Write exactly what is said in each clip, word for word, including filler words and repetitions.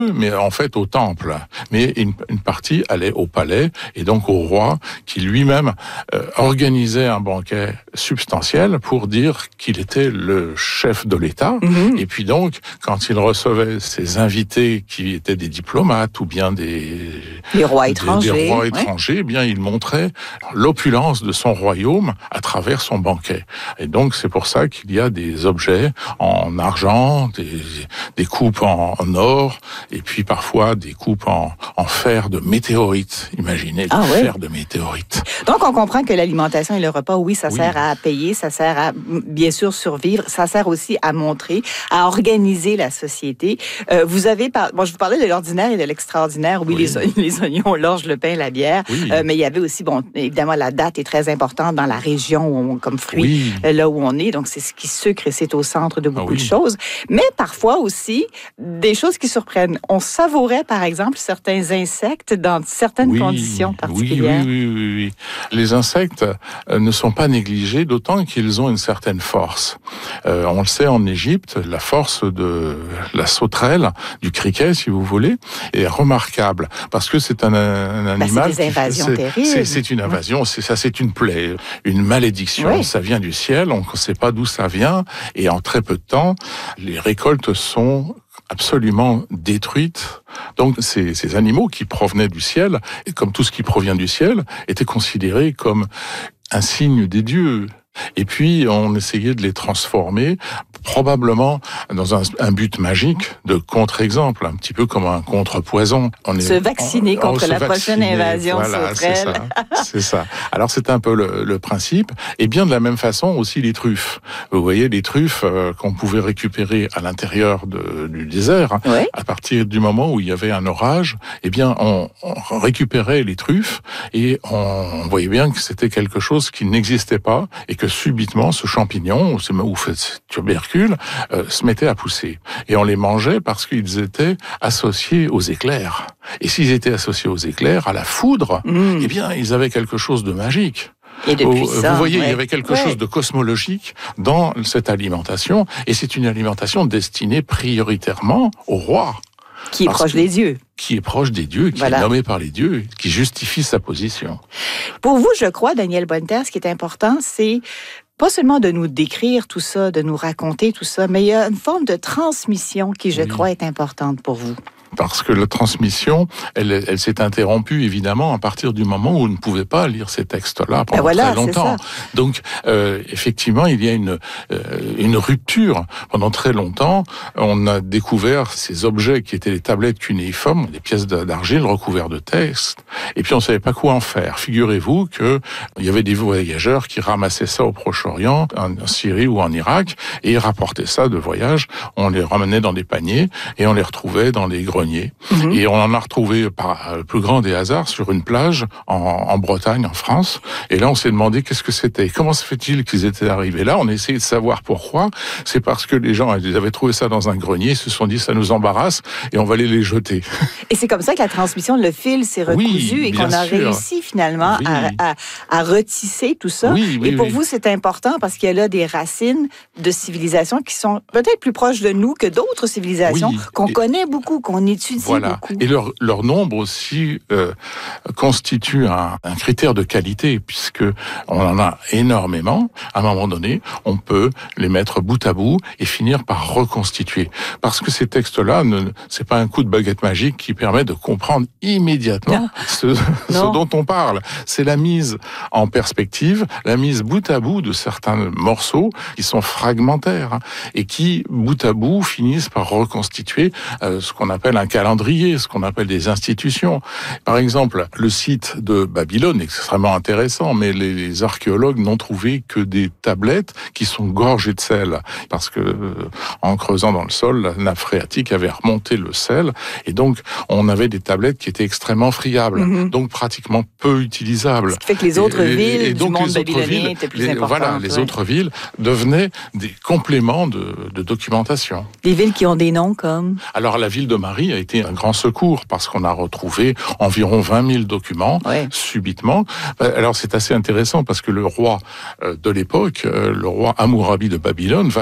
mais en fait au temple. Mais une, une partie allait au palais et donc au roi qui lui-même euh, organisait un banquet substantiel pour dire qu'il était le chef de l'État. Mmh. Et puis donc, quand il recevait ses invités qui étaient des diplomates ou bien des, les rois étrangers, des, des rois étrangers, ouais. eh bien il montrait l'opulence de son royaume à travers son banquet. Et donc c'est pour ça qu'il y a des objets en argent, des, des coupes en, en or, et puis parfois des coupes en, en fer de météorite. Imaginez, ah, le ouais. fer de météorite. Donc on comprend que l'alimentation et le repas, oui, ça oui. sert à payer, ça sert à bien sûr survivre, ça sert aussi à montrer, à organiser la société. Euh, vous avez, par... bon, je vous parlais de l'ordinaire et de l'extraordinaire. Oui, oui. Les, les oignons, l'orge, le pain, la bière. Oui. Euh, mais il y avait aussi, bon, évidemment, la date est très importante dans la région où on, comme fruit, oui. là où on est. Donc c'est ce qui sucre et c'est au centre de beaucoup ah, oui. de choses. Mais parfois aussi des choses qui surprennent. On savourait, par exemple, certains insectes dans certaines oui, conditions particulières. Oui, oui, oui, oui. Les insectes euh, ne sont pas négligés, d'autant qu'ils ont une certaine force. Euh, on le sait en Égypte, la force de la sauterelle, du criquet, si vous voulez, est remarquable parce que c'est un, un animal. Ben, c'est des invasions c'est, terribles. C'est, c'est une invasion, c'est ça, c'est une plaie, une malédiction. Oui. Ça vient du ciel, on ne sait pas d'où ça vient, et en très peu de temps, les récoltes sont absolument détruites. Donc ces, ces animaux qui provenaient du ciel, et comme tout ce qui provient du ciel, étaient considérés comme un signe des dieux. Et puis, on essayait de les transformer, probablement dans un, un but magique de contre-exemple, un petit peu comme un contre-poison. On est, se vacciner on, contre on la se prochaine vacciner, invasion voilà, sauterelle. C'est ça, c'est ça. Alors, c'est un peu le, le principe. Et bien de la même façon, aussi les truffes. Vous voyez, les truffes euh, qu'on pouvait récupérer à l'intérieur de, du désert, oui. à partir du moment où il y avait un orage, eh bien, on, on récupérait les truffes et on, on voyait bien que c'était quelque chose qui n'existait pas et que subitement, ce champignon, ou ce tubercule, euh, se mettait à pousser. Et on les mangeait parce qu'ils étaient associés aux éclairs. Et s'ils étaient associés aux éclairs, à la foudre, mmh. eh bien, ils avaient quelque chose de magique. Et de puissant, vous voyez, ouais. il y avait quelque ouais. chose de cosmologique dans cette alimentation, et c'est une alimentation destinée prioritairement au roi. Qui est proche des dieux. Qui est proche des dieux, qui voilà. est nommé par les dieux, qui justifie sa position. Pour vous, je crois, Daniel Bonneterre, ce qui est important, c'est pas seulement de nous décrire tout ça, de nous raconter tout ça, mais il y a une forme de transmission qui, je oui. crois, est importante pour vous. Parce que la transmission, elle, elle s'est interrompue évidemment à partir du moment où on ne pouvait pas lire ces textes-là pendant ben voilà, très longtemps. Donc, euh, effectivement, il y a une euh, une rupture. Pendant très longtemps, on a découvert ces objets qui étaient les tablettes cunéiformes, des pièces d'argile recouvertes de textes, et puis on savait pas quoi en faire. Figurez-vous que il y avait des voyageurs qui ramassaient ça au Proche-Orient, en Syrie ou en Irak, et ils rapportaient ça de voyage. On les ramenait dans des paniers et on les retrouvait dans les greniers. Mmh. Et on en a retrouvé par le plus grand des hasards sur une plage en, en Bretagne, en France. Et là, on s'est demandé qu'est-ce que c'était. Comment se fait-il qu'ils étaient arrivés là? On a essayé de savoir pourquoi. C'est parce que les gens ils avaient trouvé ça dans un grenier, ils se sont dit ça nous embarrasse et on va aller les jeter. Et c'est comme ça que la transmission, le fil s'est recousu oui, et qu'on a sûr. réussi finalement oui. à, à, à retisser tout ça. Oui, oui, et pour oui. vous, c'est important parce qu'il y a là des racines de civilisations qui sont peut-être plus proches de nous que d'autres civilisations oui. qu'on et... connaît beaucoup, qu'on étudie voilà. beaucoup. Et leur, leur nombre aussi euh, constitue un, un critère de qualité, puisque on en a énormément. À un moment donné, on peut les mettre bout à bout et finir par reconstituer. Parce que ces textes-là, ne, c'est pas un coup de baguette magique qui permet de comprendre immédiatement ce, ce dont on parle. C'est la mise en perspective, la mise bout à bout de certains morceaux qui sont fragmentaires et qui, bout à bout, finissent par reconstituer euh, ce qu'on appelle un calendrier, ce qu'on appelle des institutions. Par exemple, le site de Babylone est extrêmement intéressant, mais les, les archéologues n'ont trouvé que des tablettes qui sont gorgées de sel, parce que euh, en creusant dans le sol, la nappe phréatique avait remonté le sel, et donc on avait des tablettes qui étaient extrêmement friables, mm-hmm. donc pratiquement peu utilisables. Ce qui fait que les autres et, villes et, et du donc monde les babylonien villes, étaient plus les, importantes. Voilà, les ouais. autres villes devenaient des compléments de, de documentation. Des villes qui ont des noms comme... Alors la ville de Marie a été un grand secours, parce qu'on a retrouvé environ vingt mille documents ouais. subitement. Alors c'est assez intéressant, parce que le roi de l'époque, le roi Hammurabi de Babylone, va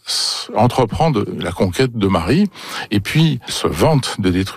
entreprend de, la conquête de Marie, et puis se vante de détruire